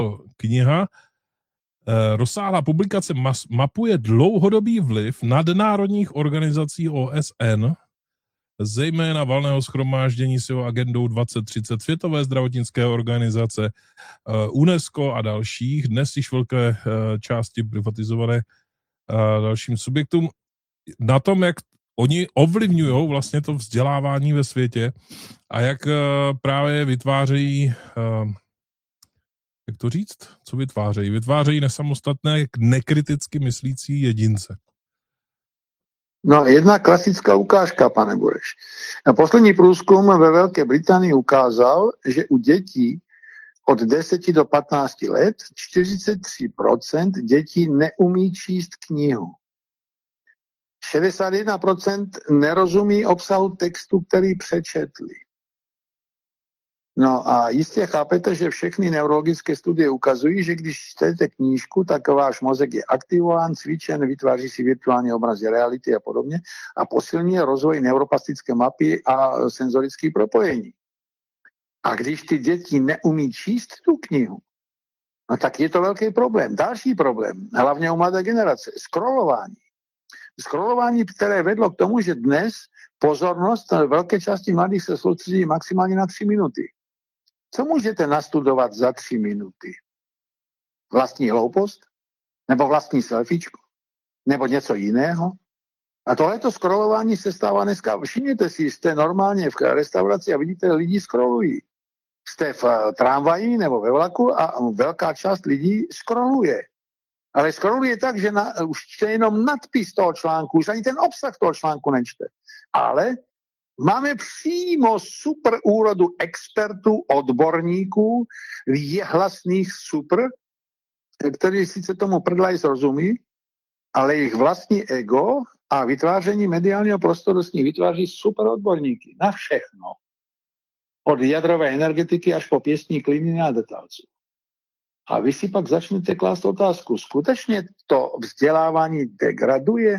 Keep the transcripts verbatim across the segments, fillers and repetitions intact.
kniha, rozsáhlá publikace mas, mapuje dlouhodobý vliv nadnárodních organizací O S N, zejména valného shromáždění s jeho agendou dvacet třicet, Světové zdravotnické organizace, UNESCO a dalších, dnes již velké části privatizované dalším subjektům, na tom, jak oni ovlivňují vlastně to vzdělávání ve světě a jak právě vytvářejí, jak to říct, co vytvářejí? Vytvářejí nesamostatné, nekriticky myslící jedince. No, jedna klasická ukážka, pane Bureš. Poslední průzkum ve Velké Británii ukázal, že u dětí od deseti do patnácti let čtyřicet tři procent dětí neumí číst knihu. šedesát jedna procent nerozumí obsahu textu, který přečetli. No a jistě chápete, že všechny neurologické studie ukazují, že když čtete knížku, tak váš mozek je aktivován, cvičen, vytváří si virtuální obrazy reality a podobně a posilňuje rozvoj neuroplastické mapy a senzorické propojení. A když ty děti neumí číst tu knihu, no tak je to velký problém. Další problém, hlavně u mladé generace, scrollování. Scrollování, které vedlo k tomu, že dnes pozornost velké části mladých se soustředí maximálně na tři minuty. Co můžete nastudovat za tři minuty? Vlastní hloupost? Nebo vlastní selfiečko? Nebo něco jiného? A tohleto scrollování se stává dneska. Všimněte si, jste normálně v restauraci a vidíte, lidi scrollují. Jste v tramvaji nebo ve vlaku a velká část lidí scrolluje. Ale scrolluje tak, že na, už čte jenom nadpis toho článku, už ani ten obsah toho článku nečte. Ale máme přímo super úrodu expertů, odborníků, věhlasných super, kteří sice tomu prdlají rozumí, ale jejich vlastní ego a vytváření mediálního prostoru s ní vytváří super odborníky na všechno. Od jadrové energetiky až po pěstní klíny a detailců. A vy si pak začnete klást otázku, skutečně to vzdělávání degraduje?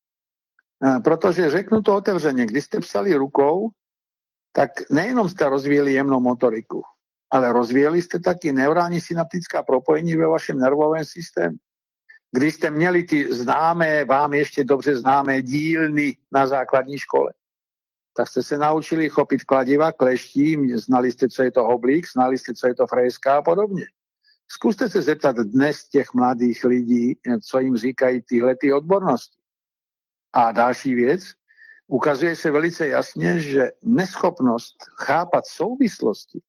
Protože řeknu to otevřeně, když jste psali rukou, tak nejenom jste rozvíjeli jemnou motoriku, ale rozvíjeli jste taky neurální synaptická propojení ve vašem nervovém systému. Když jste měli ty známé, vám ještě dobře známé dílny na základní škole, tak jste se naučili chopit kladiva, kleští, znali jste, co je to oblík, znali jste, co je to fréska a podobně. Zkuste se zeptat dnes těch mladých lidí, co jim říkají tyhle ty odbornosti. A další věc, ukazuje se velice jasně, že neschopnost chápat souvislosti,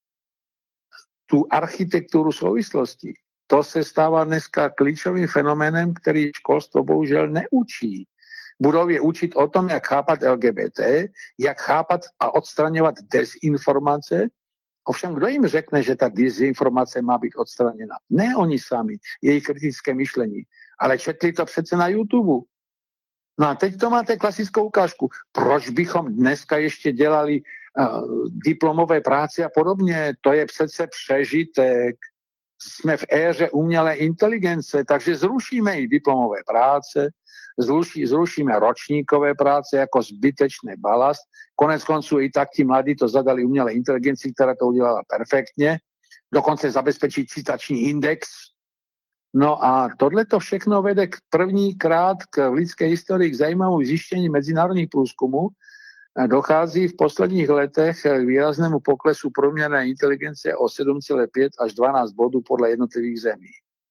tu architekturu souvislostí, to se stává dneska klíčovým fenoménem, který školstvo bohužel neučí. Budou je učit o tom, jak chápat L G B T, jak chápat a odstraňovat dezinformace. Ovšem, kdo jim řekne, že ta dezinformace má být odstraněna? Ne oni sami, jejich kritické myšlení, ale četli to přece na YouTube. No a teď to máte klasickou ukážku. Proč bychom dneska ještě dělali uh, diplomové práce a podobně? To je přece přežitek. Jsme v éře umělé inteligence, takže zrušíme i diplomové práce, zruší, zrušíme ročníkové práce jako zbytečný balast. Konec konců i tak ti mladí to zadali umělé inteligenci, která to udělala perfektně, dokonce zabezpečí citační index. No a tohle to všechno vede k prvníkrát k lidské historii k zajímavému zjištění mezinárodních průzkumů. Dochází v posledních letech k výraznému poklesu průměrné inteligence o sedm celá pět až dvanáct bodů podle jednotlivých zemí.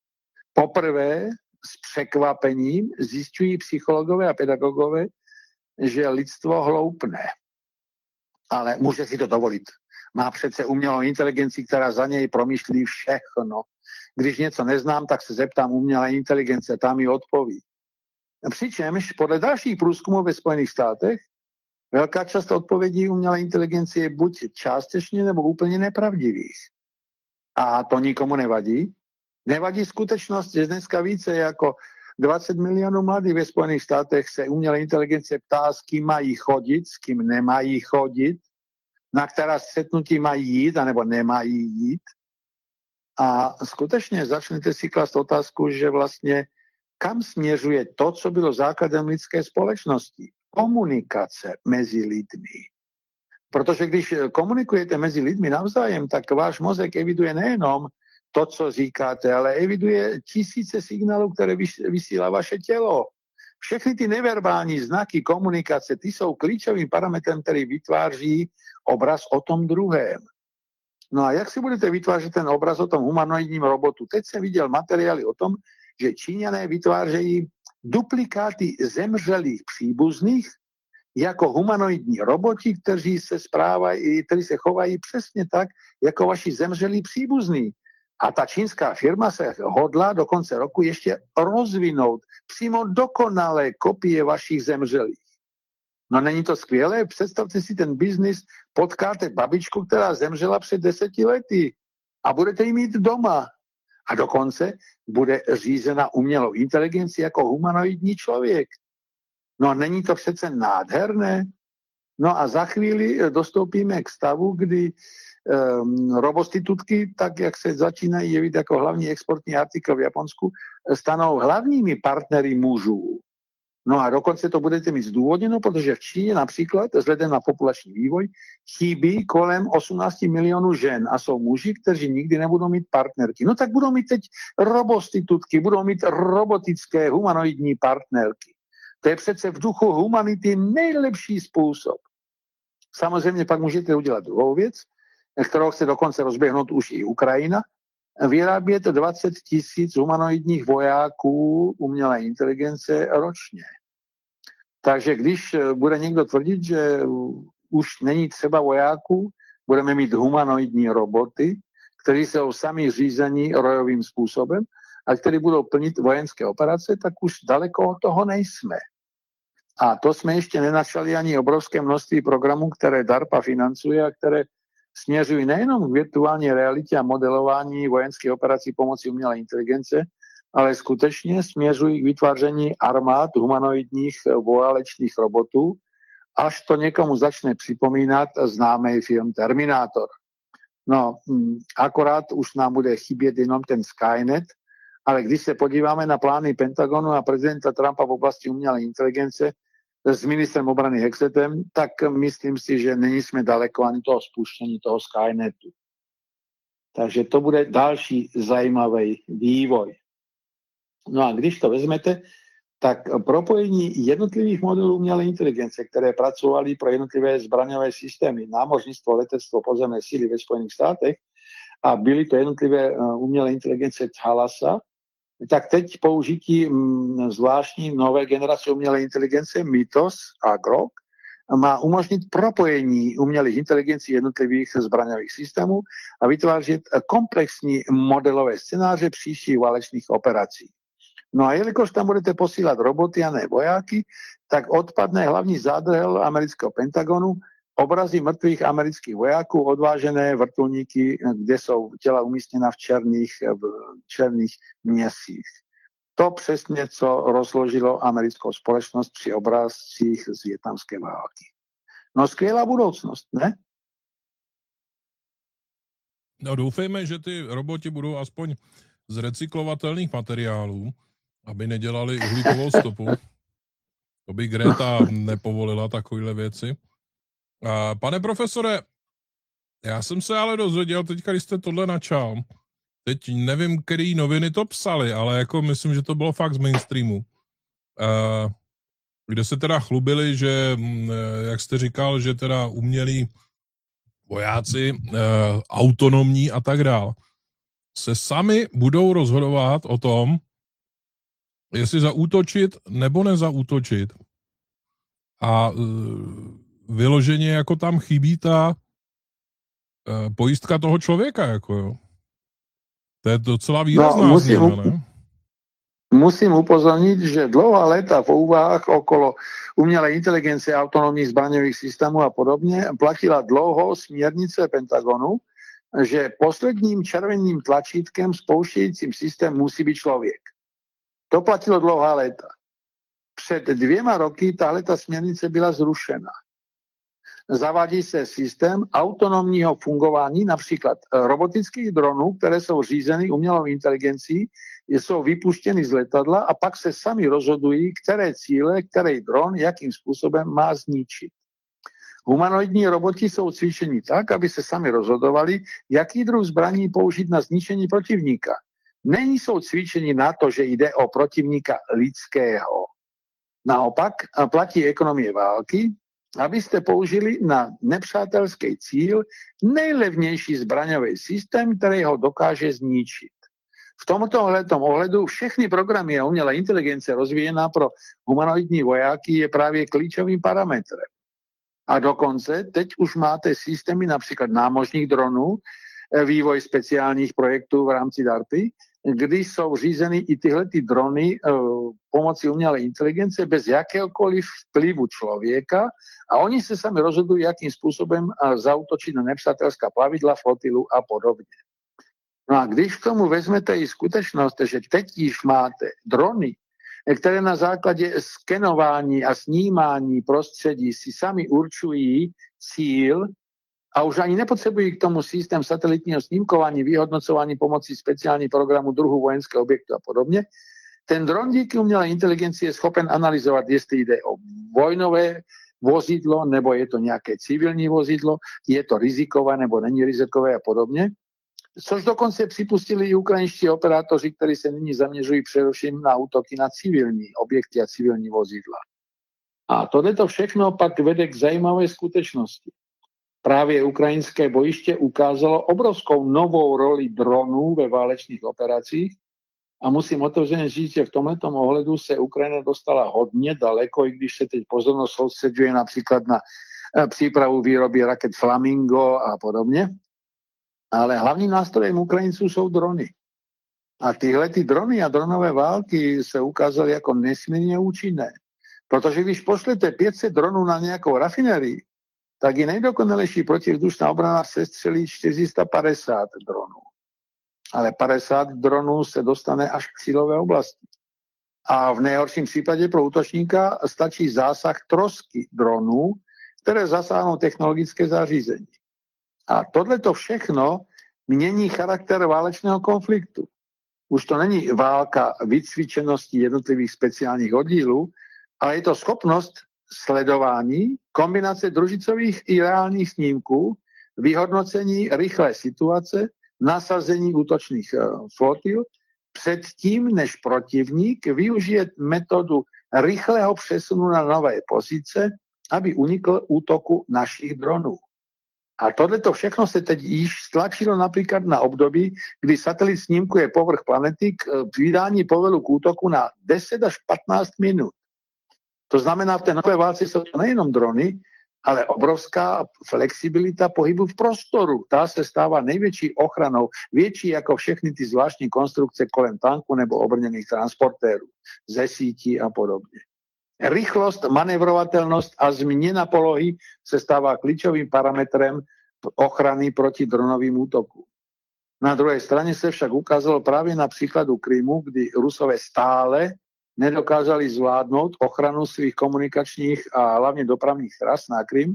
Poprvé s překvapením zjišťují psychologové a pedagogové, že lidstvo hloupne. Ale může si to dovolit. Má přece umělou inteligenci, která za něj promýšlí všechno. Když něco neznám, tak se zeptám umělé inteligence, tam mi odpoví. Přičemž podle dalších průzkumů ve Spojených státech velká část odpovědí umělé inteligence je buď částečně nebo úplně nepravdivých. A to nikomu nevadí. Nevadí skutečnost, že dneska více jako dvacet milionů mladých ve Spojených státech se umělé inteligence ptá, s kým mají chodit, s kým nemají chodit, na která střetnutí mají jít, anebo nemají jít. A skutečně začnete si klást otázku, že vlastně kam směřuje to, co bylo základem lidské společnosti? Komunikace mezi lidmi. Protože když komunikujete mezi lidmi navzájem, tak váš mozek eviduje nejenom to, co říkáte, ale eviduje tisíce signálů, které vysílá vaše tělo. Všechny ty neverbální znaky komunikace, ty jsou klíčovým parametrem, který vytváří obraz o tom druhém. No a jak si budete vytvářet ten obraz o tom humanoidním robotu? Teď jsem viděl materiály o tom, že Číňané vytvářejí duplikáty zemřelých příbuzných jako humanoidní roboti, kteří se správají, kteří se chovají přesně tak, jako vaši zemřelí příbuzní. A ta čínská firma se hodlá do konce roku ještě rozvinout přímo dokonalé kopie vašich zemřelých. No není to skvělé? Představte si ten biznis, potkáte babičku, která zemřela před deseti lety a budete ji mít doma. A dokonce bude řízena umělou inteligencí jako humanoidní člověk. No není to přece nádherné? No a za chvíli dostoupíme k stavu, kdy um, robostitutky, tak jak se začínají jevit jako hlavní exportní artikl v Japonsku, stanou hlavními partnery mužů. No a dokonce to budete mít zdůvodněno, protože v Číně například, vzhledem na populační vývoj, chybí kolem osmnáct milionů žen a jsou muži, kteří nikdy nebudou mít partnerky. No tak budou mít teď robostitutky, budou mít robotické humanoidní partnerky. To je přece v duchu humanity nejlepší způsob. Samozřejmě pak můžete udělat druhou věc, kterou chce dokonce rozběhnout už i Ukrajina, vyrábět dvacet tisíc humanoidních vojáků umělé inteligence ročně. Takže když bude někdo tvrdit, že už není třeba vojáků, budeme mít humanoidní roboty, kteří jsou sami řízení rojovým způsobem a kteří budou plnit vojenské operace, tak už daleko od toho nejsme. A to jsme ještě nenašli ani obrovské množství programů, které DARPA financuje a které směřují nejenom k virtuální realitě a modelování vojenských operací pomocí umělé inteligence, ale skutečně směřují k vytváření armád humanoidních válečných robotů, až to někomu začne připomínat známý film Terminátor. No, akorát už nám bude chybět jenom ten Skynet, ale když se podíváme na plány Pentagonu a prezidenta Trumpa v oblasti umělé inteligence s ministrem obrany Hexetem, tak myslím si, že není jsme daleko ani toho spuštění toho Skynetu. Takže to bude další zajímavý vývoj. No a když to vezmete, tak propojení jednotlivých modelů umělé inteligence, které pracovaly pro jednotlivé zbraňové systémy, námořnictvo, letectvo, pozemné síly ve Spojených státech a byly to jednotlivé umělé inteligence Thalassa, tak teď použití m, zvláštní nové generace umělé inteligence Mythos a Grok má umožnit propojení umělých inteligencí jednotlivých zbraňových systémů a vytvářet komplexní modelové scénáře příštích válečných operací. No a jelikož tam budete posílat roboty a ne vojáky, tak odpadne hlavní zádrhel amerického Pentagonu, obrazy mrtvých amerických vojáků, odvážené vrtulníky, kde jsou těla umístěna v černých, v černých měsích. To přesně, co rozložilo americkou společnost při obrázcích z vietnamské války. No skvělá budoucnost, ne? No doufejme, že ty roboti budou aspoň z recyklovatelných materiálů, aby nedělali uhlíkovou stopu. To by Greta nepovolila takovéhle věci. A pane profesore, já jsem se ale dozvěděl, teďka, když jste tohle načal, teď nevím, který noviny to psali, ale jako myslím, že to bylo fakt z mainstreamu, kde se teda chlubili, že, jak jste říkal, že teda umělí vojáci, autonomní a tak dál, se sami budou rozhodovat o tom, jestli zaútočit nebo nezaútočit. A vyloženě jako tam chybí ta uh, pojistka toho člověka, jako jo. To je docela výrazná no, musím, změna, ne? Musím upozornit, že dlouhá léta v úvahách okolo umělé inteligence, autonomních zbraňových systémů a podobně platila dlouho směrnice Pentagonu, že posledním červeným tlačítkem spouštějícím systém musí být člověk. To platilo dlouhá léta. Před dvěma roky tahle ta směrnice byla zrušena. Zavádí se systém autonomního fungování, například robotických dronů, které jsou řízeny umělou inteligencí, jsou vypuštěny z letadla a pak se sami rozhodují, které cíle, který dron, jakým způsobem má zničit. Humanoidní roboti jsou cvičení tak, aby se sami rozhodovali, jaký druh zbraní použít na zničení protivníka. Není jsou cvičení na to, že jde o protivníka lidského. Naopak platí ekonomie války, abyste použili na nepřátelský cíl nejlevnější zbraňový systém, který ho dokáže zničit. V tomto ohledu všechny programy a umělé inteligence rozvíjená pro humanoidní vojáky je právě klíčovým parametrem. A dokonce teď už máte systémy například námořních dronů, vývoj speciálních projektů v rámci DARPy, kdy jsou řízeny i tyhle ty drony e, pomocí umělé inteligence bez jakéhokoliv vplyvu člověka a oni se sami rozhodují, jakým způsobem zaútočit na nepřátelská plavidla, flotilu a podobně. No a když k tomu vezmete i skutečnost, že teď již máte drony, které na základě skenování a snímání prostředí si sami určují cíl a už ani nepotřebují k tomu systém satelitního snímkování, vyhodnocování pomocí speciálních programů druhu vojenského objektu a podobně, ten dron díky umělé inteligenci je schopen analyzovat, jestli jde o vojnové vozidlo, nebo je to nějaké civilní vozidlo, je to rizikové, nebo není rizikové a podobně. Což dokonce připustili i ukrajinští operátoři, kteří se nyní zaměřují především na útoky na civilní objekty a civilní vozidla. A tohleto všechno pak vede k zajímavé skutečnosti. Právě ukrajinské bojiště ukázalo obrovskou novou roli dronů ve válečných operacích a musím otevřeně říct, že v tomto ohledu se Ukrajina dostala hodně daleko, i když se teď pozornost soustředuje například na přípravu výroby raket Flamingo a podobně. Ale hlavním nástrojem Ukrajinců jsou drony. A tyhle ty drony a dronové války se ukázaly jako nesmírně účinné. Protože když pošlete pět set dronů na nějakou rafinerii, tak je nejdokonalejší protivzdušná obrana sestřelí čtyři sta padesát dronů. Ale padesát dronů se dostane až k cílové oblasti. A v nejhorším případě pro útočníka stačí zásah trosky dronů, které zasáhnou technologické zařízení. A tohleto všechno mění charakter válečného konfliktu. Už to není válka vycvičenosti jednotlivých speciálních oddílů, ale je to schopnost sledování, kombinace družicových i reálných snímků, vyhodnocení rychlé situace, nasazení útočných flotil, předtím, než protivník využije metodu rychlého přesunu na nové pozice, aby unikl útoku našich dronů. A tohleto všechno se teď již stlačilo například na období, kdy satelit snímkuje povrch planety k vydání povelu k útoku na deset až patnáct minut. To znamená, v té nové válce jsou to nejenom drony, ale obrovská flexibilita pohybu v prostoru. Ta se stává největší ochranou, větší jako všechny ty zvláštní konstrukce kolem tanku nebo obrněných transportérů, ze sítí a podobně. Rychlost, manevrovatelnost a změna polohy se stává klíčovým parametrem ochrany proti dronovým útokům. Na druhé straně se však ukázalo právě na příkladu Krymu, kdy Rusové stále nedokázali zvládnout ochranu svých komunikačních a hlavně dopravních tras na Krym,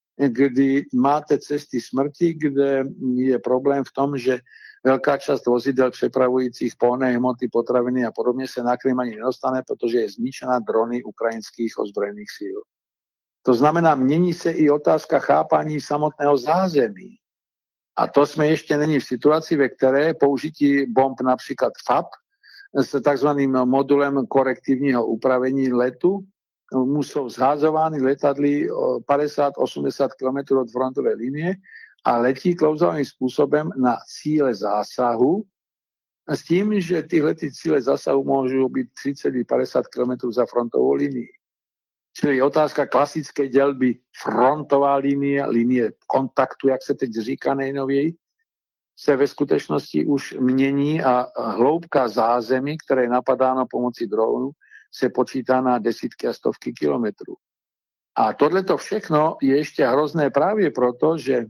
kdy máte cesty smrti, kde je problém v tom, že velká část vozidel přepravujících pohonné hmoty, potraviny a podobně se na Krym ani nedostane, protože je zničena drony ukrajinských ozbrojených síl. To znamená, mění se i otázka chápání samotného zázemí. A to jsme ještě není v situaci, ve které použití bomb například F A P s takzvaným modulem korektivního upravení letu musou zházovány letadly padesát až osmdesát kilometrů od frontové linie a letí klouzavým způsobem na cíle zásahu s tím, že tyhle ty cíle zásahu můžou být třicet až padesát kilometrů za frontovou linií. Čili otázka klasické dělby frontová linie, linie kontaktu, jak se teď říká nejnověji, se ve skutečnosti už mění a hloubka zázemí, které je napadáno pomocí dronů, se počítá na desítky a stovky kilometrů. A tohleto všechno je ještě hrozné právě proto, že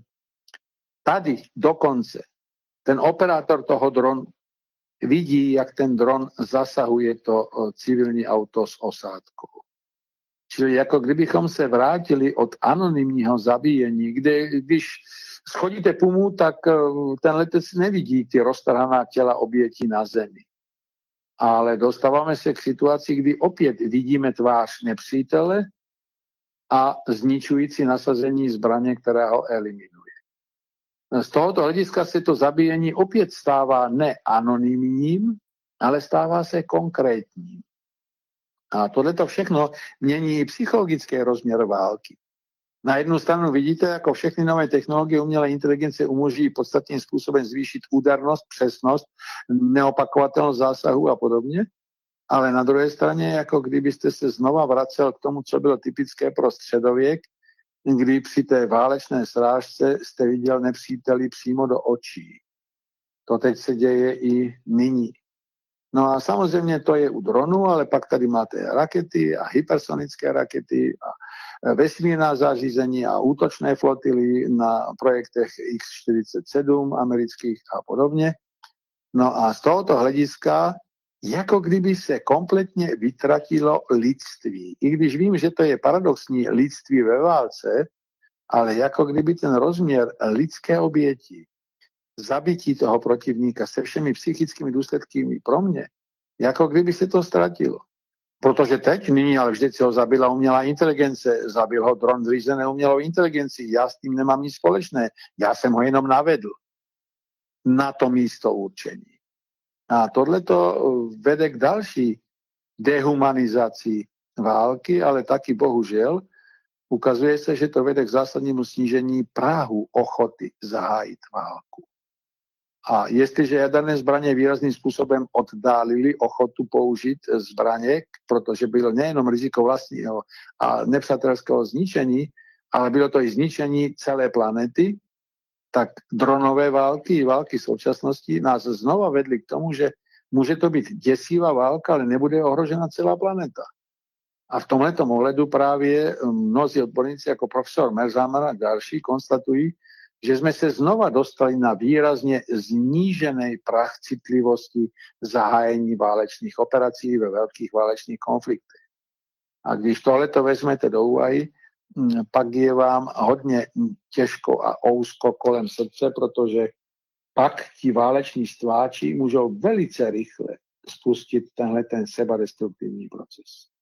tady dokonce ten operátor toho dronu vidí, jak ten dron zasahuje to civilní auto s osádkou. Čili jako kdybychom se vrátili od anonymního zabíjení, kde když schodíte pumu, tak ten letec nevidí ty roztrhaná těla obětí na zemi. Ale dostáváme se k situaci, kdy opět vidíme tvář nepřítele a zničující nasazení zbraně, která ho eliminuje. Z tohoto hlediska se to zabíjení opět stává ne anonymním, ale stává se konkrétním. A tohleto všechno mění psychologický rozměr války. Na jednu stranu vidíte, jako všechny nové technologie umělé inteligence umožní podstatným způsobem zvýšit údernost, přesnost, neopakovatelnost zásahu a podobně, ale na druhé straně, jako kdybyste se znova vracel k tomu, co bylo typické pro středověk, kdy při té válečné srážce jste viděl nepříteli přímo do očí. To teď se děje i nyní. No a samozřejmě to je u dronů, ale pak tady máte rakety a hypersonické rakety a vesmírná zařízení a útočné flotily na projektech X čtyřicet sedm amerických a podobně. No a z tohoto hlediska, jako kdyby se kompletně vytratilo lidství. I když vím, že to je paradoxní lidství ve válce, ale jako kdyby ten rozměr lidské oběti, zabití toho protivníka se všemi psychickými důsledky pro mě, jako kdyby se to ztratilo. Protože teď, nyní, ale vždyť ho zabila umělá inteligence, zabil ho dron řízený umělou inteligencí, já s tím nemám nic společné, já jsem ho jenom navedl na to místo určení. A tohleto vede k další dehumanizaci války, ale taky bohužel ukazuje se, že to vede k zásadnímu snížení práhu ochoty zahájit válku. A jestliže jaderné zbraně výrazným způsobem oddálily ochotu použít zbraně, protože bylo nejenom riziko vlastního a nepřátelského zničení, ale bylo to i zničení celé planety, tak dronové války i války současnosti nás znova vedly k tomu, že může to být děsivá válka, ale nebude ohrožena celá planeta. A v tomhletom ohledu právě mnozí odborníci jako profesor Merzamer a další konstatují, že jsme se znova dostali na výrazně znížený prach citlivosti zahájení válečných operací ve velkých válečných konfliktech. A když tohleto vezmete do úvahy, pak je vám hodně těžko a ousko kolem srdce, protože pak ti váleční stváči můžou velice rychle spustit tenhle ten sebadestruktivní proces.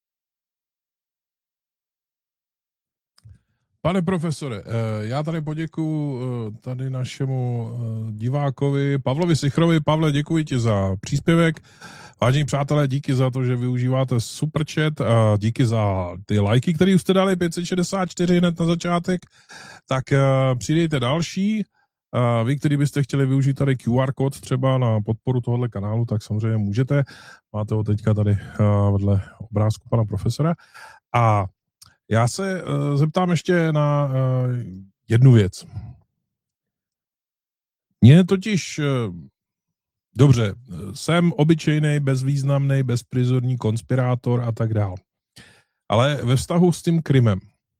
Pane profesore, já tady poděkuji tady našemu divákovi Pavlovi Sichrovi. Pavle, děkuji ti za příspěvek. Vážení přátelé, díky za to, že využíváte Superchat a díky za ty lajky, které už jste dali, pět set šedesát čtyři hned na začátek. Tak přidejte další. Vy, kteří byste chtěli využít tady Q R kód třeba na podporu tohoto kanálu, tak samozřejmě můžete. Máte ho teďka tady vedle obrázku pana profesora. A já se uh, zeptám ještě na uh, jednu věc. Mně totiž, uh, dobře, jsem obyčejný, bezvýznamný, bezprizorní konspirátor a tak dál. Ale ve vztahu s tím Krymem.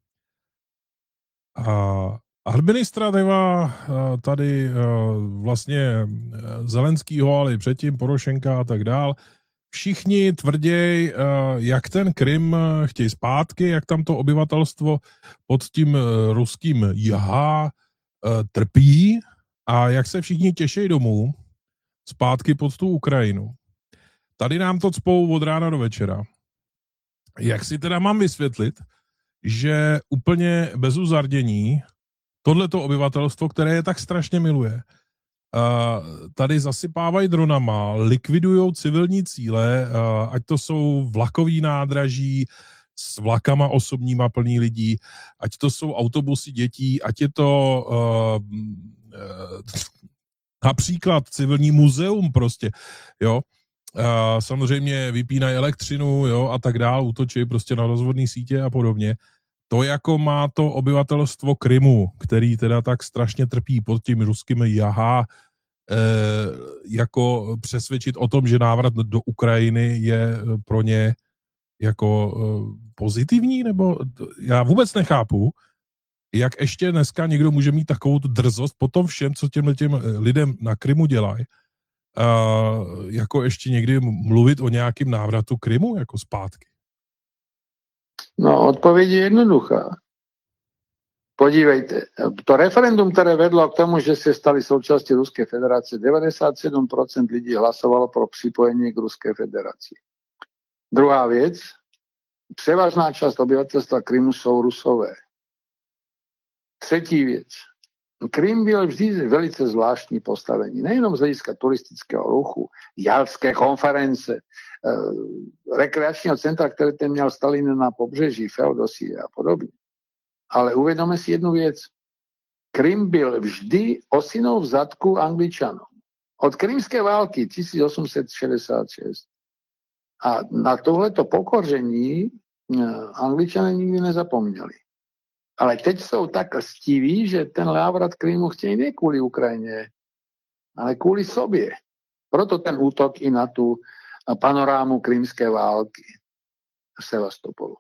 A administrativa uh, tady uh, vlastně Zelenskýho, ale i předtím Porošenka a tak dál, všichni tvrději, jak ten Krym chtějí zpátky, jak tam to obyvatelstvo pod tím ruským jahá trpí a jak se všichni těší domů zpátky pod tu Ukrajinu. Tady nám to cpou od rána do večera. Jak si teda mám vysvětlit, že úplně bez uzardění tohleto obyvatelstvo, které je tak strašně miluje, Uh, tady zasypávají dronama, likvidujou civilní cíle, uh, ať to jsou vlakový nádraží s vlakama osobníma plný lidí, ať to jsou autobusy dětí, ať je to uh, uh, například civilní muzeum prostě, jo. Uh, samozřejmě vypínají elektřinu, jo, a tak dál, útočí prostě na rozvodné sítě a podobně. To jako má to obyvatelstvo Krymu, který teda tak strašně trpí pod tím ruským jahá, eh, jako přesvědčit o tom, že návrat do Ukrajiny je pro ně jako eh, pozitivní, nebo já vůbec nechápu, jak ještě dneska někdo může mít takovou drzost po tom všem, co těm, těm lidem na Krymu dělají, uh, jako ještě někdy mluvit o nějakém návratu Krymu jako zpátky. No, odpověď je jednoduchá. Podívejte, to referendum, které vedlo k tomu, že se stali součástí Ruské federace, devadesát sedm procent lidí hlasovalo pro připojení k Ruské federaci. Druhá věc, Převážná časť obyvateľstva Krymu sú Rusové. Třetí vec. Krym byl vždy velice zvláštní postavení. Nejenom z hľadiska turistického ruchu, jalské konference, e, rekreačního centra, ktoré ten měl Stalin na pobřeží, Feodosie a podobne. Ale uvedome si jednu vec. Krym byl vždy osinou v zadku Angličanom. Od krymské války tisíc osemset šedesát šesť a na tohleto pokoržení Angličané nikdy nezapomněli. Ale teď jsou tak lstiví, že ten návrat Krymu chtějí nie kvůli Ukrajine, ale kvůli sobě. Proto ten útok i na tu panorámu krymské války v Sevastopolu.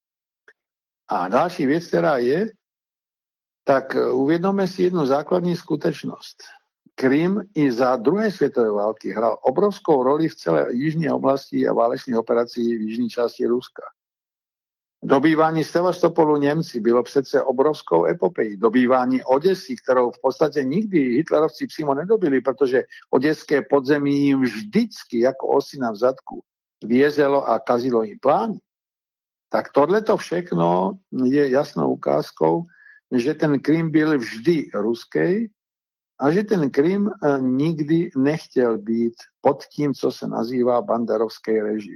A další věc, která je, tak uvědomme si jednu základní skutečnost. Krym i za druhé světové války hral obrovskou roli v celé jižní oblasti a válečných operací v jižní části Ruska. Dobývání Sevastopolu Němci bylo přece obrovskou epopejí. Dobývání Odesy, kterou v podstatě nikdy hitlerovci přímo nedobili, protože oděské podzemí jim vždycky jako osina v zadku vězelo a kazilo jim plány. Tak tohleto všechno je jasnou ukázkou, že ten Krym byl vždy ruský a že ten Krym nikdy nechtěl být pod tím, co se nazývá banderovský režim.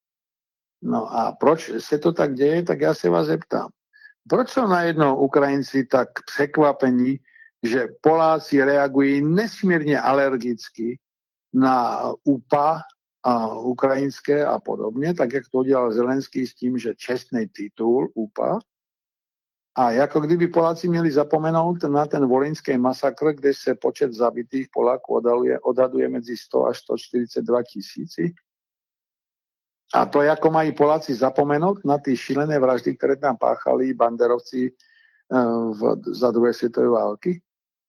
No a proč se to tak děje, tak já se vás zeptám. Proč jsou najednou Ukrajinci tak překvapení, že Poláci reagují nesmírně alergicky na ú pé á a ukrajinské a podobně, tak jak to udělal Zelenský s tím, že čestný titul ú pé á. A jako kdyby Poláci měli zapomenout na ten volyňský masakr, kde se počet zabitých Poláků odhaduje, odhaduje mezi sto až sto čtyřicet dva tisíci. A to, ako mají Poláci zapomenout na ty šílené vraždy, které tam páchali banderovci v, za druhé světové války.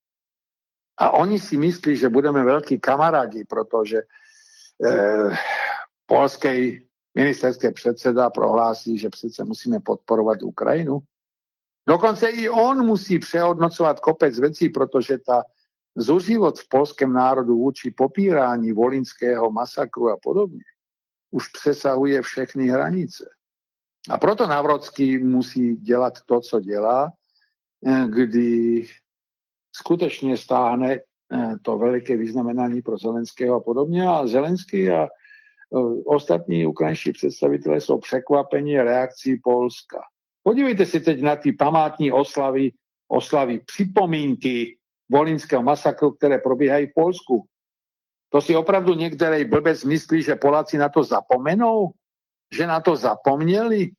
A oni si myslí, že budeme veľkí kamarádi, protože eh, polský ministerský předseda prohlásí, že přece musíme podporovat Ukrajinu. Dokonce i on musí přehodnocovat kopec vecí, protože ta zuřivot v polském národu vůči popírání volyňského masakru a podobně už přesahuje všechny hranice. A proto Nawrocki musí dělat to, co dělá, kdy skutečně stáhne to veliké vyznamenání pro Zelenského a podobně. A Zelenský a ostatní ukrajinští představitelé jsou překvapení reakcí Polska. Podívejte si teď na ty památní oslavy, oslavy připomínky volyňského masakru, které probíhají v Polsku. To si opravdu některý blbec myslí, že Poláci na to zapomenou? Že na to zapomněli?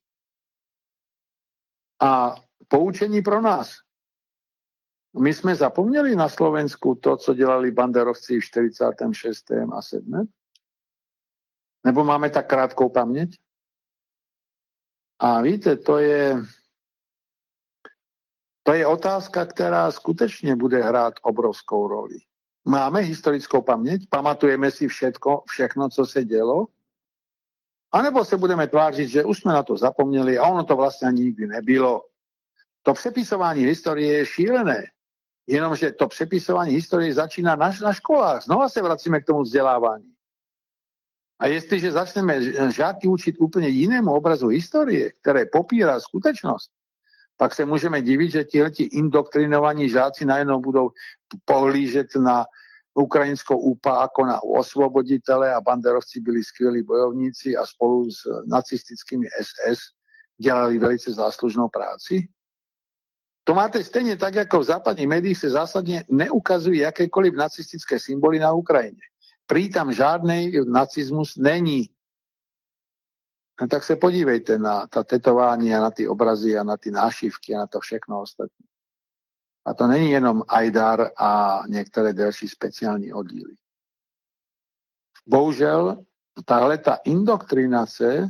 A poučení pro nás. My jsme zapomněli na Slovensku to, co dělali banderovci v čtyřicátém šestém a sedmém Nebo máme tak krátkou paměť? A víte, to je, to je otázka, která skutečně bude hrát obrovskou roli. Máme historickou paměť? Pamatujeme si všetko, všechno, co se dělo? A nebo se budeme tvářit, že už jsme na to zapomněli a ono to vlastně ani nikdy nebylo. To přepisování historie je šílené. Jenomže to přepisování historie začíná na, na školách. Znova se vracíme k tomu vzdělávání. A jestliže začneme žáky učit úplně jinému obrazu historie, které popírá skutečnost, pak se můžeme divit, že tihleti indoktrinovaní žáci najednou budou pohlížet na ukrajinskou ú pé á ako na osvoboditele a banderovci byli skvělí bojovníci a spolu s nacistickými es es dělali velice záslužnou práci. To máte stejně tak, jako v západních médiích se zásadně neukazují jakékoliv nacistické symboly na Ukrajině. Prý tam žádný nacismus není. No, tak se podívejte na ta tetování a na ty obrazy a na ty nášivky a na to všechno ostatní. A to není jenom Ajdar a některé další speciální oddíly. Bohužel, tahle ta indoktrinace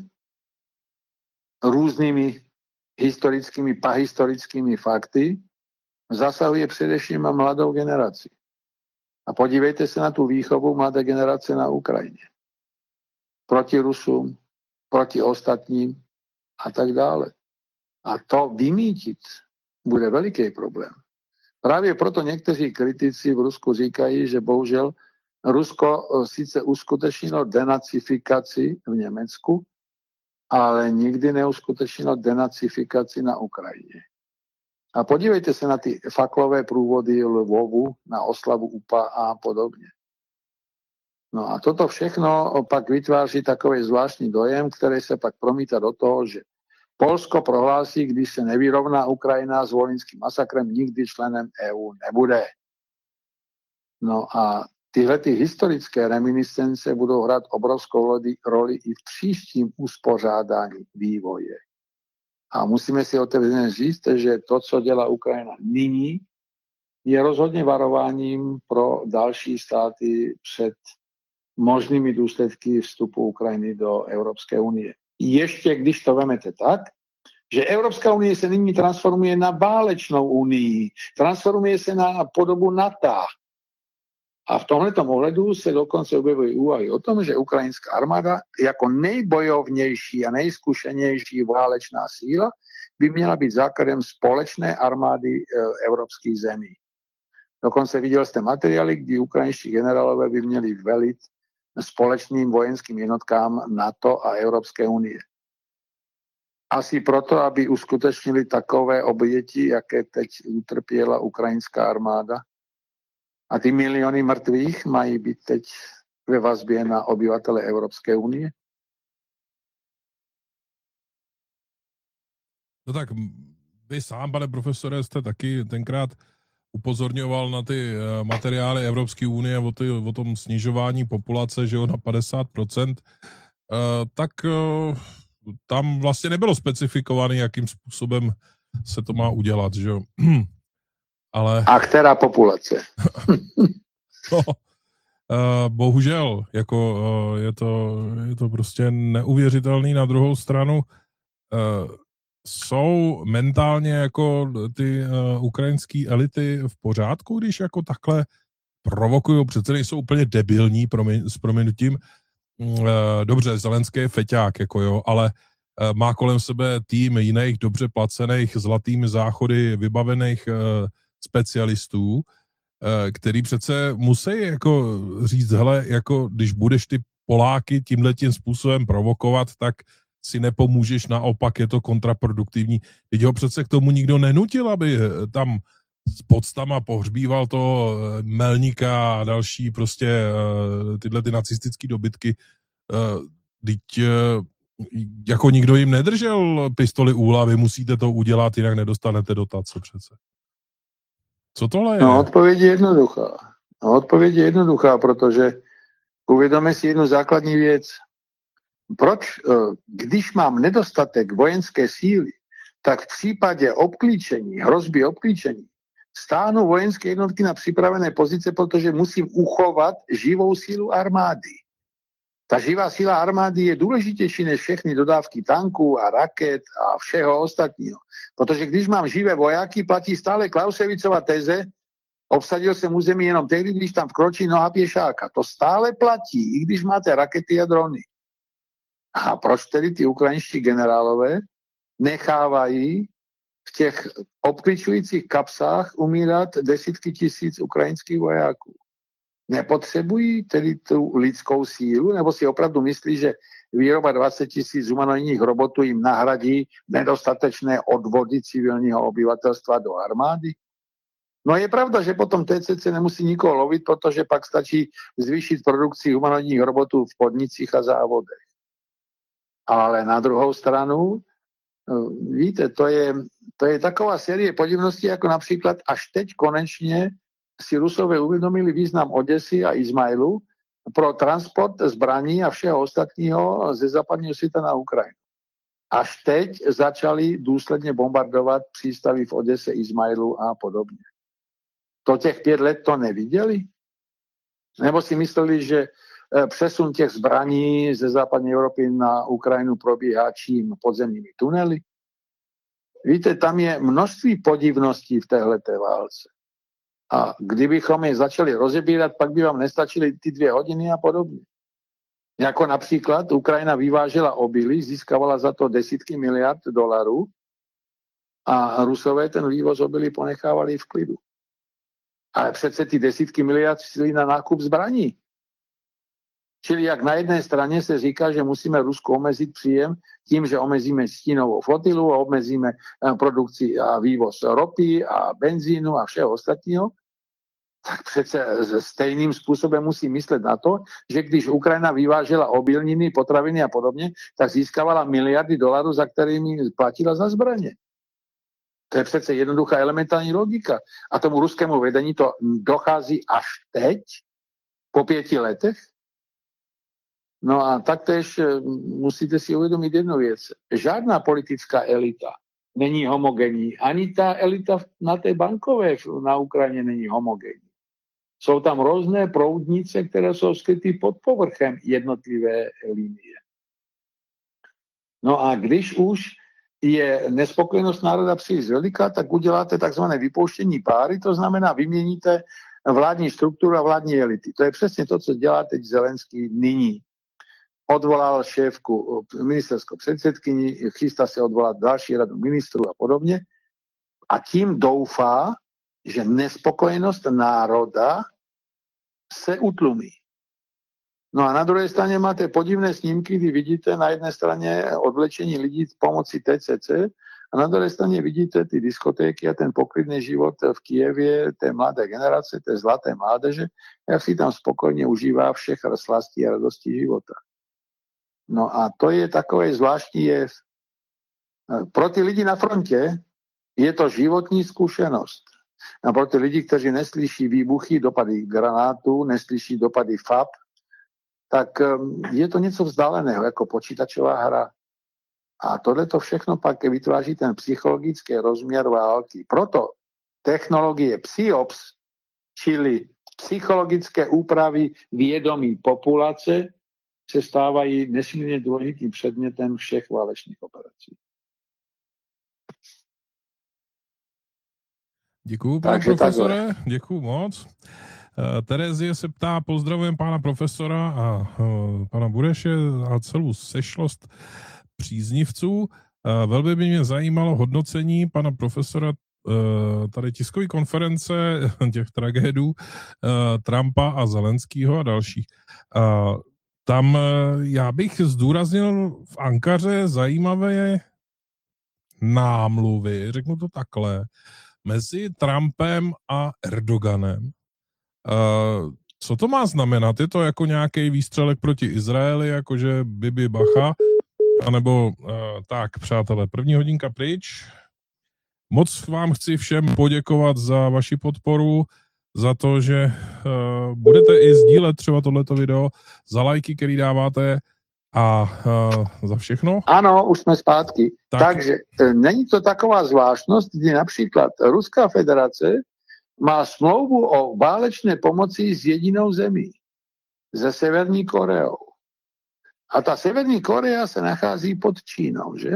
různými historickými, pahistorickými fakty zasahuje především mladou generaci. A podívejte se na tu výchovu mladé generace na Ukrajině. Proti Rusům, proti ostatním a tak dále. A to vymítit bude veliký problém. Právě proto někteří kritici v Rusku říkají, že bohužel Rusko sice uskutečnilo denacifikaci v Německu, ale nikdy neuskutečnilo denacifikaci na Ukrajině. A podívejte se na ty faklové průvody Lvovu, na oslavu U P A a podobně. No a toto všechno pak vytváří takový zvláštní dojem, který se pak promítá do toho, že Polsko prohlásí, když se nevyrovná Ukrajina s vojenským masakrem, nikdy členem E U nebude. No a tyhle ty historické reminiscence budou hrát obrovskou roli i v příštím uspořádání vývoje. A musíme si otevřeně říct, že to, co dělá Ukrajina nyní, je rozhodně varováním pro další státy před možnými důsledky vstupu Ukrajiny do Evropské unie. Ještě když to vemete tak, že Evropská unie se nyní transformuje na válečnou unii, transformuje se na podobu NATO. A v tomhletom ohledu se dokonce objevují úvahy o tom, že ukrajinská armáda jako nejbojovnější a nejzkušenější válečná síla by měla být základem společné armády e, evropských zemí. Dokonce viděl jste materiály, kdy ukrajinští generálové by měli velit společným vojenským jednotkám NATO a Evropské unie. Asi proto, aby uskutečnili takové oběti, jaké teď utrpěla ukrajinská armáda. A ty miliony mrtvých mají být teď ve vazbě na obyvatele Evropské unie? No tak vy sám, pane profesore, jste taky tenkrát upozorňoval na ty materiály Evropské unie o, ty, o tom snižování populace, že jo, na padesát procent, uh, tak uh, tam vlastně nebylo specifikované, jakým způsobem se to má udělat, že jo. Ale... A která populace? no, uh, bohužel, jako uh, je, to, je to prostě neuvěřitelný. Na druhou stranu uh, jsou mentálně jako ty uh, ukrajinské elity v pořádku, když jako takhle provokují, přece nejsou úplně debilní, promi, s prominutím. Uh, dobře, Zelenský je feťák, jako jo, ale uh, má kolem sebe tým jiných dobře placených, zlatými záchody, vybavených uh, specialistů, uh, který přece musí jako říct, hele, jako když budeš ty Poláky tímhletím způsobem provokovat, tak si nepomůžeš, naopak je to kontraproduktivní. Teď ho přece k tomu nikdo nenutil, aby tam s podstama pohřbíval to Melníka a další prostě tyhle ty nacistické dobytky. Teď jako nikdo jim nedržel pistoli u hlavy, musíte to udělat, jinak nedostanete dotace přece. Co tohle je? No, odpověď je jednoduchá. No, odpověď je jednoduchá, protože uvědomme si jednu základní věc. Proč, když mám nedostatek vojenské síly, tak v případě obklíčení, hrozby obklíčení, stáhnu vojenské jednotky na připravené pozice, protože musím uchovat živou sílu armády. Ta živá síla armády je důležitější než všechny dodávky tanků a raket a všeho ostatního. Protože když mám živé vojáky, platí stále Clausewicova teze, obsadil jsem území jenom tehdy, když tam vkročí noha pěšáka. To stále platí, i když máte rakety a drony. A proč tedy ty ukrajinští generálové nechávají v těch obklíčujících kapsách umírat desítky tisíc ukrajinských vojáků? Nepotřebují tedy tu lidskou sílu, nebo si opravdu myslí, že výroba dvacet tisíc humanoidních robotů jim nahradí nedostatečné odvody civilního obyvatelstva do armády? No je pravda, že potom T C C nemusí nikoho lovit, protože pak stačí zvýšit produkci humanoidních robotů v podnicích a závodech. Ale na druhou stranu, víte, to je, to je taková série podivností, jako například až teď konečně si Rusové uvědomili význam Odesy a Izmailu pro transport zbraní a všeho ostatního ze západního světa na Ukrajinu. Až teď začali důsledně bombardovat přístavy v Odese, Izmailu a podobně. To těch pět let to neviděli? Nebo si mysleli, že přesun těch zbraní ze západní Evropy na Ukrajinu probíhá čím? Podzemními tunely? Víte, tam je množství podivností v téhleté válce. A kdybychom je začali rozebírat, pak by vám nestačily ty dvě hodiny a podobně. Jako například Ukrajina vyvážela obilí, získávala za to desítky miliard dolarů a Rusové ten vývoz obilí ponechávali v klidu. Ale přece ty desítky miliard šly na nákup zbraní. Čili jak na jedné straně se říká, že musíme Rusku omezit příjem tím, že omezíme stínovou flotilu a omezíme produkci a vývoz ropy a benzínu a všeho ostatního, tak přece stejným způsobem musí myslet na to, že když Ukrajina vyvážela obilniny, potraviny a podobně, tak získávala miliardy dolarů, za kterými platila za zbraně. To je přece jednoduchá elementární logika. A tomu ruskému vedení to dochází až teď, po pěti letech. No a taktéž musíte si uvědomit jednu věc. Žádná politická elita není homogenní. Ani ta elita na té bankové na Ukrajině není homogenní. Jsou tam různé proudnice, které jsou skryty pod povrchem jednotlivé linie. No a když už je nespokojenost národa příliš veliká, tak uděláte takzvané vypouštění páry, to znamená vyměníte vládní strukturu a vládní elity. To je přesně to, co dělá teď Zelenský nyní. Odvolal šéfku ministerskou předsedkyni, chystá se odvolat další radu ministrů a podobně. A tím doufá, že nespokojenost národa se utlumí. No a na druhé straně máte podivné snímky, kdy vidíte na jedné straně odvlečení lidí pomocí T C C a na druhé straně vidíte ty diskotéky a ten poklidný život v Kyjevě té mladé generace, té zlaté mládeže, jak si tam spokojně užívá všech slastí a radostí života. No a to je takové zvláštní jev. Pro ty lidi na frontě je to životní zkušenost. A pro ty lidi, kteří neslyší výbuchy, dopady granátů, neslyší dopady F A P, tak je to něco vzdáleného, jako počítačová hra. A tohle to všechno pak vytváří ten psychologický rozměr války. Proto technologie PsyOps, čili psychologické úpravy vědomí populace, se stávají nesmírně důležitým předmětem všech válečných operací. Děkuju, pane Takže profesore, takhle. děkuju moc. Terezie se ptá, pozdravujem pána profesora a pana Bureše a celou sešlost příznivců. Velmi by mě zajímalo hodnocení pana profesora tady tiskové konference těch tragédů Trumpa a Zelenskýho a dalších. Tam já bych zdůraznil v Ankaře zajímavé námluvy, řeknu to takhle, mezi Trumpem a Erdoganem. Uh, co to má znamenat? Je to jako nějaký výstřelek proti Izraeli, jakože Bibi Bacha? A nebo uh, tak, přátelé, první hodinka pryč. Moc vám chci všem poděkovat za vaši podporu, za to, že uh, budete i sdílet třeba tohleto video, za lajky, který dáváte a uh, za všechno. Ano, už jsme zpátky. Tak. Takže není to taková zvláštnost, kdy například Ruská federace má smlouvu o válečné pomoci s jedinou zemí, se Severní Koreou. A ta Severní Korea se nachází pod Čínou, že?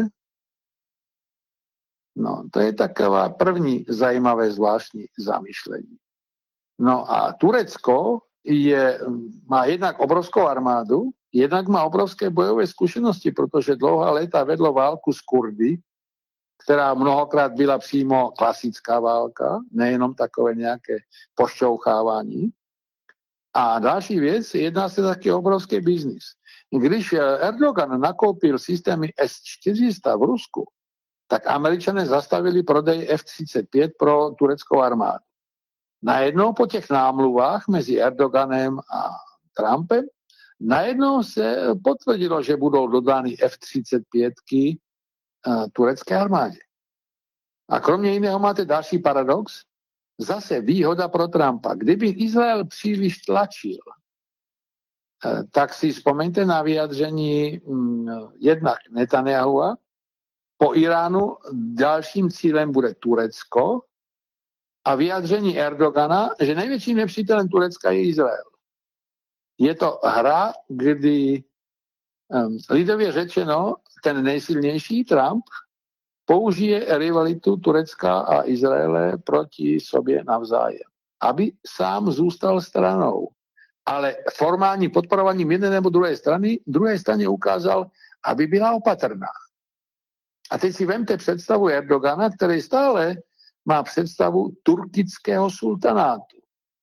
No, to je taková první zajímavé zvláštní zamýšlení. No a Turecko je, má jednak obrovskou armádu, jednak má obrovské bojové zkušenosti, protože dlouhá léta vedlo válku s Kurdy, která mnohokrát byla přímo klasická válka, nejenom takové nějaké pošťouchávání. A další věc, jedná se taky o obrovský biznis. Když Erdogan nakoupil systémy S čtyři sta v Rusku, tak Američané zastavili prodej F třicet pět pro tureckou armádu. Najednou po těch námluvách mezi Erdoganem a Trumpem, najednou se potvrdilo, že budou dodány F třicet pět turecké armádě. A kromě jiného máte další paradox, zase výhoda pro Trumpa. Kdyby Izrael příliš tlačil, tak si vzpomeňte na vyjadření jednak Netanyahua, po Iránu dalším cílem bude Turecko a vyjadření Erdogana, že největším nepřítelem Turecka je Izrael. Je to hra, kdy um, lidově řečeno ten nejsilnější Trump použije rivalitu Turecka a Izraele proti sobě navzájem, aby sám zůstal stranou. Ale formální podporovaním jedné nebo druhé strany, druhé straně ukázal, aby byla opatrná. A teď si vemte představu Erdogana, který stále má představu turkického sultanátu.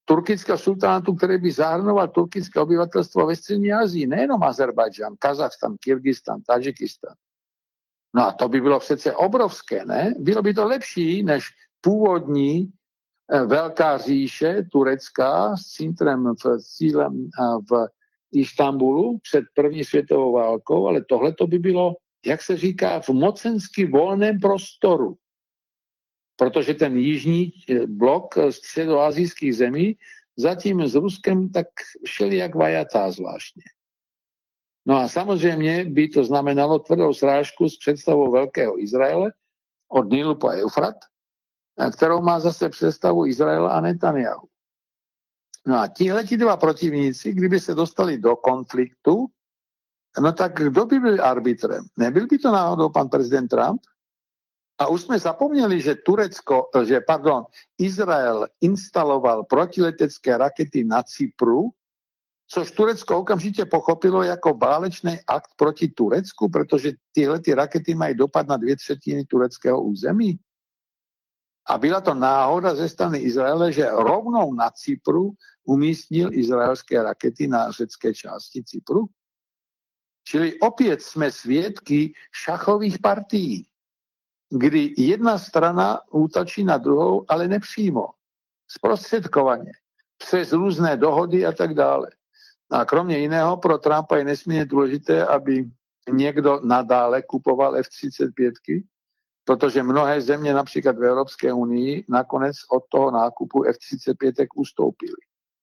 turkického sultánátu, který by zahrnoval turkické obyvatelstvo ve střední Asii, nejenom Azerbajdžán, Kazachstan, Kyrgyzstan, Tadžikistan. No a to by bylo přece obrovské, ne? Bylo by to lepší než původní velká říše turecká s centrem v, cílem v Istanbulu před první světovou válkou, ale tohle to by bylo, jak se říká, v mocensky volném prostoru. Protože ten jižní blok středoasijských zemí zatím s Ruskem tak šel jak vajatá zvláštně. No a samozřejmě by to znamenalo tvrdou srážku s představou Velkého Izraele od Nilu po Eufrat, kterou má zase představu Izraela a Netanyahu. No a tihleti dva protivníci, kdyby se dostali do konfliktu, no tak kdo by byl arbitrem? Nebyl by to náhodou pan prezident Trump? A už jsme zapomněli, že Turecko, že pardon, Izrael instaloval protiletecké rakety na Cypru, což Turecko okamžitě pochopilo jako válečný akt proti Turecku, protože tyhle ty rakety mají dopad na dvě třetiny tureckého území. A byla to náhoda ze strany Izraele, že rovnou na Cypru umístnil izraelské rakety na řecké části Cypru. Čili opět jsme svědky šachových partií, kdy jedna strana útočí na druhou, ale nepřímo, zprostředkovaně, přes různé dohody a tak dále. A kromě jiného pro Trumpa je nesmírně důležité, aby někdo nadále kupoval F třicet pět, protože mnohé země, například v Evropské unii, nakonec od toho nákupu F třicet pět ustoupily.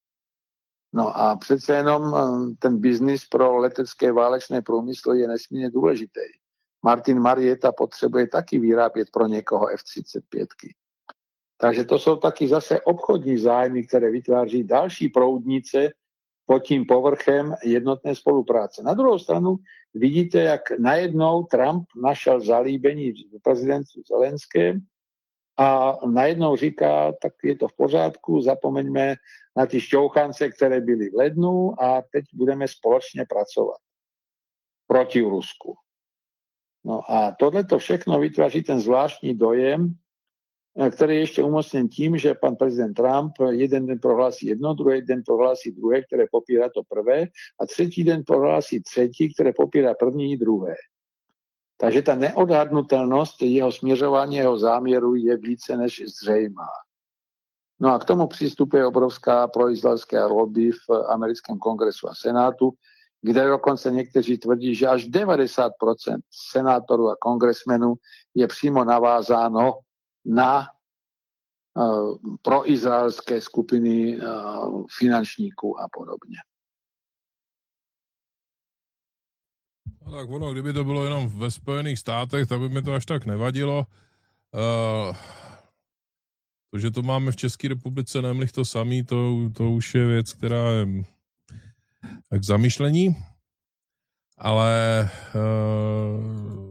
No a přece jenom ten biznis pro letecké válečné průmysly je nesmírně důležitý. Martin Marietta potřebuje taky vyrábět pro někoho F třicet pět. Takže to jsou taky zase obchodní zájmy, které vytváří další proudnice pod tím povrchem jednotné spolupráce. Na druhou stranu vidíte, jak najednou Trump našel zalíbení prezidentu Zelenském a najednou říká, tak je to v pořádku, zapomeňme na ty šťouchance, které byly v lednu a teď budeme společně pracovat proti Rusku. No a tohleto všechno vytváří ten zvláštní dojem, který je ještě umocněn tím, že pan prezident Trump jeden den prohlásí jedno, druhý den prohlásí druhé, které popírá to prvé, a třetí den prohlásí třetí, které popírá první i druhé. Takže ta neodhadnutelnost jeho směřování, jeho záměru je více než zřejmá. No a k tomu přistupuje obrovská proizraelská lobby v americkém kongresu a senátu, kde dokonce někteří tvrdí, že až devadesát procent senátorů a kongresmenů je přímo navázáno na uh, proizraelské skupiny uh, finančníků a podobně. No tak ono, kdyby to bylo jenom ve Spojených státech, tak by mi to až tak nevadilo. Uh, to, že to máme v České republice, nemlich to samý, to, to už je věc, která je k zamýšlení. Ale uh,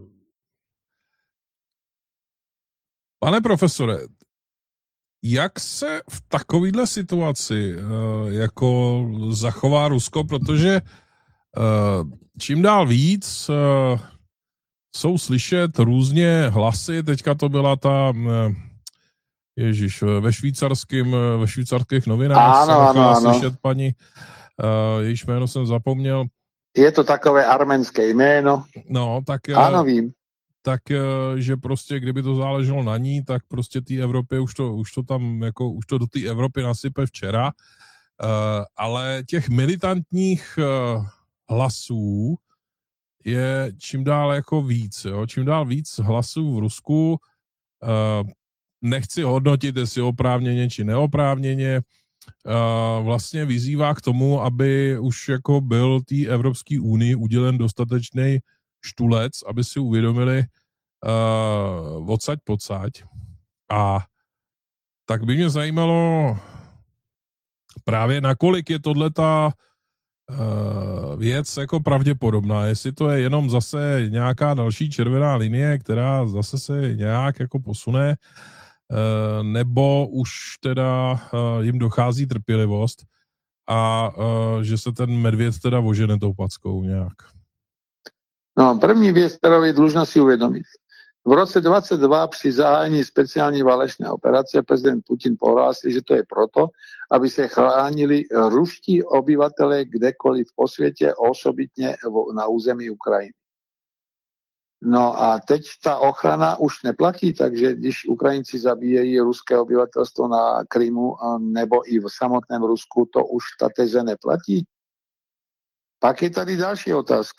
pane profesore, jak se v takovéhle situaci uh, jako zachová Rusko, protože uh, čím dál víc uh, jsou slyšet různě hlasy, teďka to byla ta, uh, ježiš, ve švýcarským, ve švýcarských novinách ano, se nechala ano, slyšet ano. paní, uh, jejíž jméno jsem zapomněl. Je to takové arménské jméno. No, tak... Ano, vím. Tak, že prostě kdyby to záleželo na ní, tak prostě té Evropě už to, už to tam, jako už to do té Evropy nasype včera, uh, ale těch militantních uh, hlasů je čím dál jako víc, jo? Čím dál víc hlasů v Rusku, uh, nechci hodnotit, jestli oprávněně či neoprávněně, uh, vlastně vyzývá k tomu, aby už jako byl té Evropské unii udělen dostatečný štulec, aby si uvědomili uh, odsaď pocať. A tak by mě zajímalo právě, nakolik je tohleta uh, věc jako pravděpodobná. Jestli to je jenom zase nějaká další červená linie, která zase se nějak jako posune, uh, nebo už teda uh, jim dochází trpělivost a uh, že se ten medvěd teda ožene tou packou nějak. No, první věc, kterou je dlužno si uvědomit. V roce dvadsaťdva při zahájení speciální válečné operace prezident Putin prohlásil, že to je proto, aby se chránili ruští obyvatelé kdekoliv po světě, osobitně na území Ukrajiny. No a teď ta ochrana už neplatí, takže když Ukrajinci zabíjejí ruské obyvatelstvo na Krymu nebo i v samotném Rusku, to už ta teze neplatí. Pak je tady další otázka.